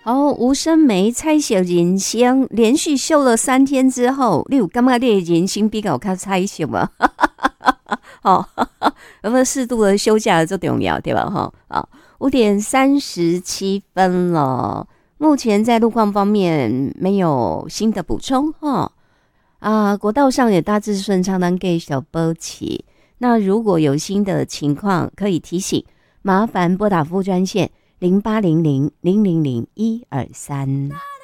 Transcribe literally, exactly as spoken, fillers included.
哦，吴声梅猜笑人生，连续休了三天之后，你有感觉你的人生比较较猜笑吗？哦，有没有适度的休假最重要，对吧？哈，啊，五点三十七分了。目前在路况方面没有新的补充哈。啊，国道上也大致顺畅，能给小波起。那如果有新的情况，可以提醒，麻烦拨打服务专线零八零零零零零一二三。